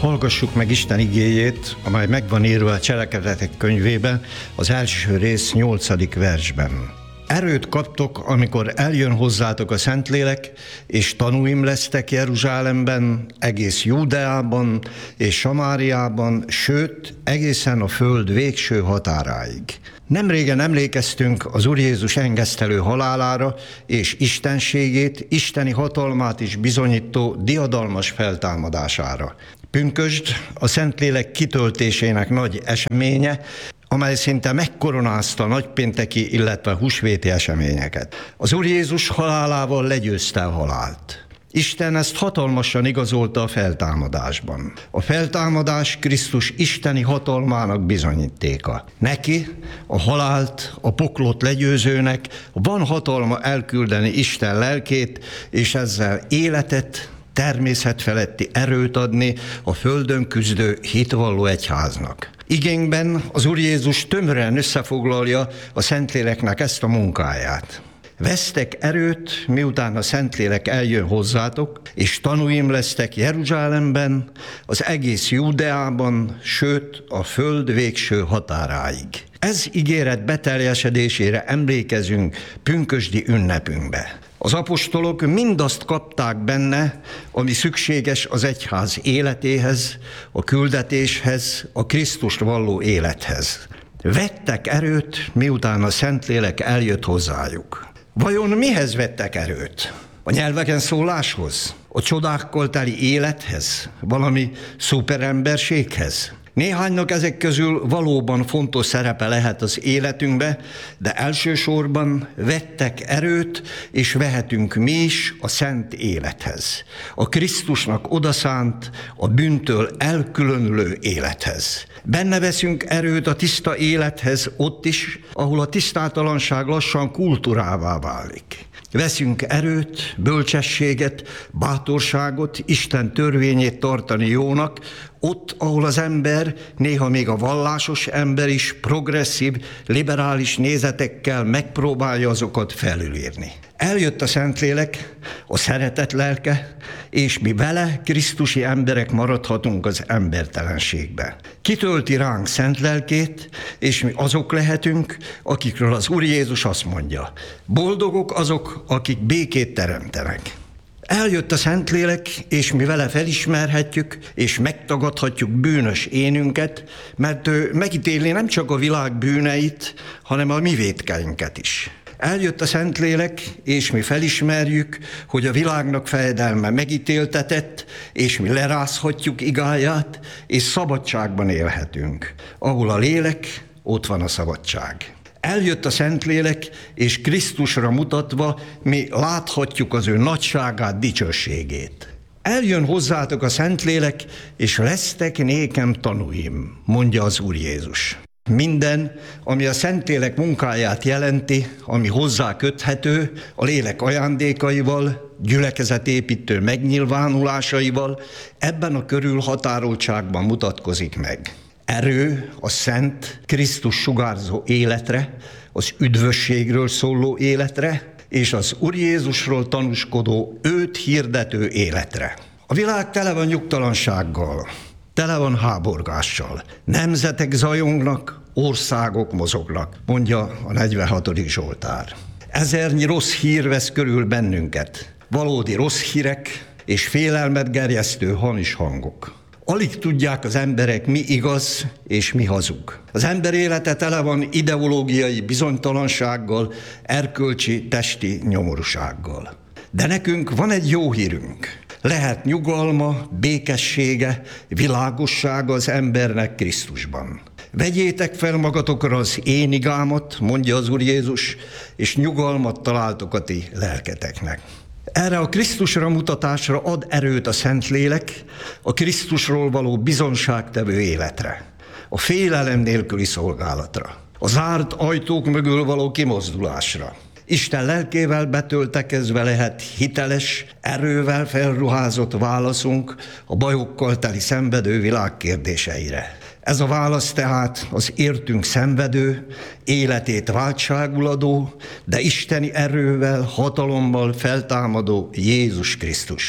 Hallgassuk meg Isten igéjét, amely megvan írva a Cselekedetek könyvében, az első rész 8. versben. Erőt kaptok, amikor eljön hozzátok a Szentlélek, és tanúim lesztek Jeruzsálemben, egész Júdeában és Samáriában, sőt, egészen a föld végső határáig. Nemrégen emlékeztünk az Úr Jézus engesztelő halálára és istenségét, isteni hatalmát is bizonyító diadalmas feltámadására. Pünkösd a Szentlélek kitöltésének nagy eseménye, amely szinte megkoronázta a nagypénteki, illetve húsvéti eseményeket. Az Úr Jézus halálával legyőzte a halált. Isten ezt hatalmasan igazolta a feltámadásban. A feltámadás Krisztus isteni hatalmának bizonyítéka. Neki, a halált, a poklot legyőzőnek van hatalma elküldeni Isten lelkét, és ezzel életet, természetfeletti erőt adni a földön küzdő hitvalló egyháznak. Igénkben az Úr Jézus tömören összefoglalja a Szentléleknek ezt a munkáját. Vesztek erőt, miután a Szentlélek eljön hozzátok, és tanúim lesztek Jeruzsálemben, az egész Júdeában, sőt a föld végső határáig. Ez ígéret beteljesedésére emlékezünk pünkösdi ünnepünkbe. Az apostolok mindazt kapták benne, ami szükséges az egyház életéhez, a küldetéshez, a Krisztust valló élethez. Vettek erőt, miután a Szentlélek eljött hozzájuk. Vajon mihez vettek erőt? A nyelveken szóláshoz? A csodákkal teli élethez? Valami szuperemberséghez? Néhánynak ezek közül valóban fontos szerepe lehet az életünkbe, de elsősorban vettek erőt, és vehetünk mi is a szent élethez. A Krisztusnak odaszánt, a bűntől elkülönülő élethez. Benne veszünk erőt a tiszta élethez ott is, ahol a tisztátalanság lassan kultúrává válik. Veszünk erőt, bölcsességet, bátorságot, Isten törvényét tartani jónak, ott, ahol az ember, néha még a vallásos ember is progresszív, liberális nézetekkel megpróbálja azokat felülírni. Eljött a Szentlélek, a szeretet lelke, és mi vele krisztusi emberek maradhatunk az embertelenségbe. Kitölti ránk szent lelkét, és mi azok lehetünk, akikről az Úr Jézus azt mondja: boldogok azok, akik békét teremtenek. Eljött a Szentlélek, és mi vele felismerhetjük, és megtagadhatjuk bűnös énünket, mert ő megítéli nem csak a világ bűneit, hanem a mi vétkeinket is. Eljött a Szentlélek, és mi felismerjük, hogy a világnak fejedelme megítéltetett, és mi lerázhatjuk igáját, és szabadságban élhetünk. Ahol a lélek, ott van a szabadság. Eljött a Szentlélek, és Krisztusra mutatva mi láthatjuk az ő nagyságát, dicsőségét. Eljön hozzátok a Szentlélek, és lesztek nékem tanúim, mondja az Úr Jézus. Minden, ami a Szentlélek munkáját jelenti, ami hozzá köthető, a lélek ajándékaival, gyülekezetépítő megnyilvánulásaival, ebben a körülhatároltságban mutatkozik meg. Erő a szent, Krisztus sugárzó életre, az üdvösségről szóló életre, és az Úr Jézusról tanúskodó, őt hirdető életre. A világ tele van nyugtalansággal, tele van háborgással. Nemzetek zajongnak, országok mozognak, mondja a 46. Zsoltár. Ezernyi rossz hír vesz körül bennünket. Valódi rossz hírek és félelmet gerjesztő hamis hangok. Alig tudják az emberek, mi igaz és mi hazug. Az ember élete tele van ideológiai bizonytalansággal, erkölcsi, testi nyomorúsággal. De nekünk van egy jó hírünk. Lehet nyugalma, békessége, világossága az embernek Krisztusban. Vegyétek fel magatokra az én igámat, mondja az Úr Jézus, és nyugalmat találtok a ti lelketeknek. Erre a Krisztusra mutatásra ad erőt a Szentlélek, a Krisztusról való bizonságtevő életre, a félelem nélküli szolgálatra, a zárt ajtók mögül való kimozdulásra. Isten lelkével betöltekezve lehet hiteles, erővel felruházott válaszunk a bajokkal teli szenvedő világ kérdéseire. Ez a válasz tehát az értünk szenvedő, életét váltságul adó, de isteni erővel, hatalommal feltámadó Jézus Krisztus.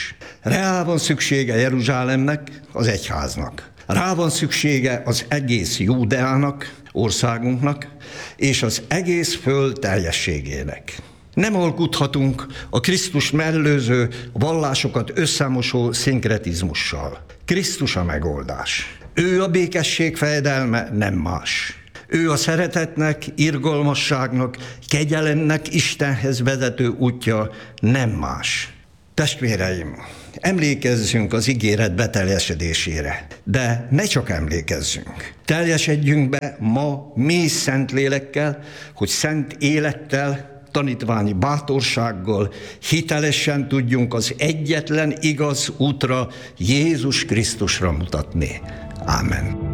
Rá van szüksége Jeruzsálemnek, az egyháznak. Rá van szüksége az egész Júdeának, országunknak, és az egész föld teljességének. Nem alkudhatunk a Krisztus mellőző, vallásokat összemosó szinkretizmussal. Krisztus a megoldás. Ő a békesség fejedelme, nem más. Ő a szeretetnek, irgalmasságnak, kegyelemnek Istenhez vezető útja, nem más. Testvéreim, emlékezzünk az ígéret beteljesedésére, de ne csak emlékezzünk. Teljesedjünk be ma mély Szentlélekkel, hogy szent élettel, tanítványi bátorsággal hitelesen tudjunk az egyetlen igaz útra, Jézus Krisztusra mutatni. Ámen.